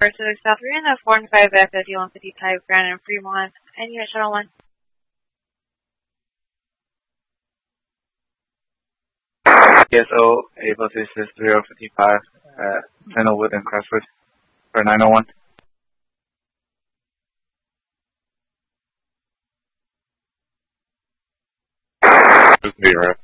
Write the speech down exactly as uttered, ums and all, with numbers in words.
Pacific South, we're in the four and five F at D one fifty type ground in Fremont. And unit shuttle one. P S O, Able to assist three oh five at Sandalwood and Crestwood for nine oh one. Zero.